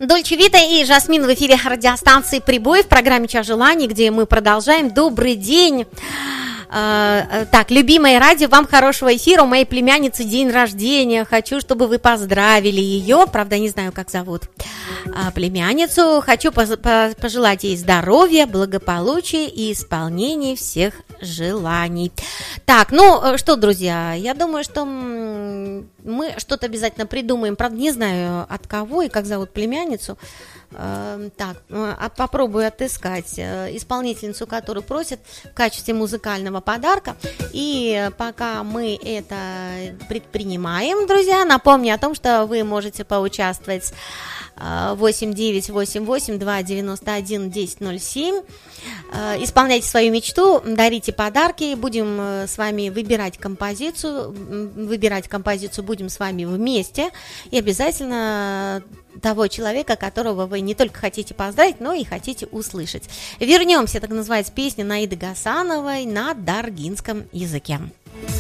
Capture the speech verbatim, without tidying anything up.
Дольче Вита и Жасмин в эфире радиостанции «Прибой» в программе «Час желаний», где мы продолжаем. Добрый день. Так, любимое радио, вам хорошего эфира. У моей племянницы день рождения. Хочу, чтобы вы поздравили ее. Правда, не знаю, как зовут племянницу. Хочу пожелать ей здоровья, благополучия и исполнения всех желаний. Так, ну что, друзья, я думаю, что мы что-то обязательно придумаем. Правда, не знаю, от кого и как зовут племянницу. Так, попробую отыскать исполнительницу, которую просят в качестве музыкального подарка. И пока мы это предпринимаем, друзья, напомню о том, что вы можете поучаствовать восемь девять восемь восемь два девяносто один десять ноль семь. Исполняйте свою мечту, дарите подарки. Будем с вами выбирать композицию. Выбирать композицию будем с вами вместе. И обязательно того человека, которого вы не только хотите поздравить, но и хотите услышать. Вернемся, так называется, песня Наиды Гасановой на даргинском языке.